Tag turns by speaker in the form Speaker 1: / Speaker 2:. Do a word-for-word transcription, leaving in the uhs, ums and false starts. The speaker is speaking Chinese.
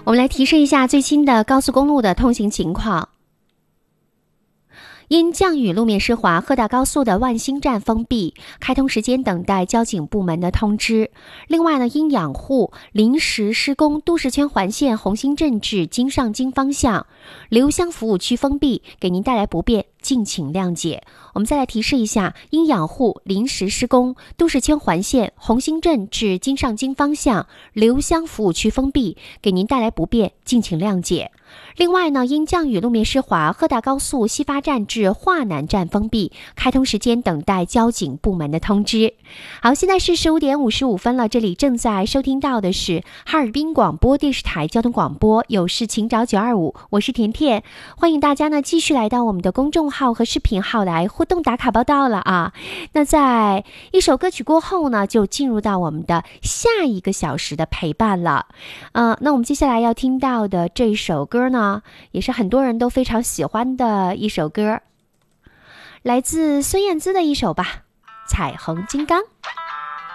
Speaker 1: 我们来提示一下最新的高速公路的通行情况。因降雨路面湿滑，鹤大高速的万兴站封闭，开通时间等待交警部门的通知。另外呢，因养护临时施工，都市圈环线红星镇至京上京方向留乡服务区封闭，给您带来不便，敬请谅解。我们再来提示一下，因养护临时施工，都市圈环线红星镇至京上京方向留乡服务区封闭，给您带来不便，敬请谅解。另外呢，因降雨路面湿滑，鹤大高速西发站至华南站封闭，开通时间等待交警部门的通知。好，现在是十五点五十五分了，这里正在收听到的是哈尔滨广播电视台交通广播，有事请找九二五，我是甜甜，欢迎大家呢继续来到我们的公众号和视频号来互动打卡报道了啊。那在一首歌曲过后呢，就进入到我们的下一个小时的陪伴了。呃，那我们接下来要听到的这一首歌呢，也是很多人都非常喜欢的一首歌，来自孙燕姿的一首吧，《彩虹金刚》。